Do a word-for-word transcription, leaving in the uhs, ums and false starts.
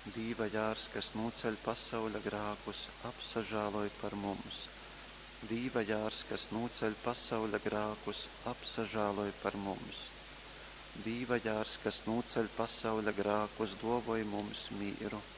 Dīva jārs, kas noceļ pasaules grēkus, apsažāloj par mums. Dīva jārs, kas noceļ pasaules grēkus, apsažāloj par mums. Dīva jārs, kas noceļ pasaules grēkus, dāvāj mums mieru.